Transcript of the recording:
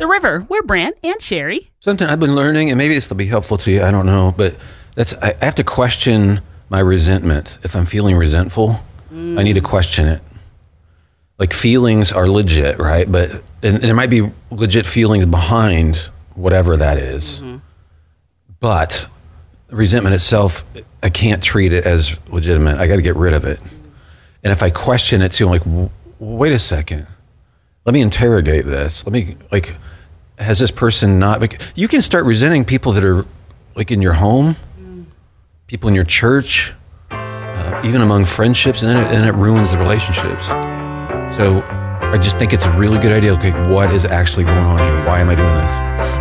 The River. We're Brant and Sherry. Something I've been learning, and maybe this will be helpful to you, I don't know, but I have to question my resentment. If I'm feeling resentful, I need to question it. Like, feelings are legit, right? But and there might be legit feelings behind whatever that is. Mm-hmm. But resentment itself, I can't treat it as legitimate. I got to get rid of it. And if I question it too, I'm like, wait a second. Let me interrogate this. Has this person not... Like, you can start resenting people that are, like, in your home, people in your church, even among friendships, and then it ruins the relationships. So I just think it's a really good idea. Okay, what is actually going on here? Why am I doing this?